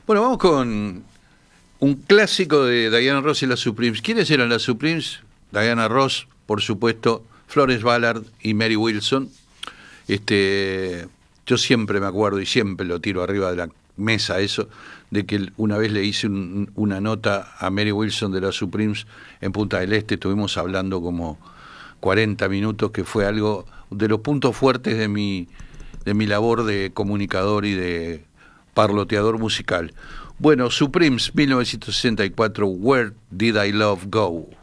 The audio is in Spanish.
Bueno, vamos con un clásico de Diana Ross y las Supremes. ¿Quiénes eran las Supremes? Diana Ross, por supuesto, Florence Ballard y Mary Wilson. Yo siempre me acuerdo y siempre lo tiro arriba de la mesa eso, de que una vez le hice una nota a Mary Wilson de las Supremes en Punta del Este. Estuvimos hablando como 40 minutos, que fue algo de los puntos fuertes de mi labor de comunicador y de parloteador musical. Bueno, Supremes, 1964, Where Did I Love Go?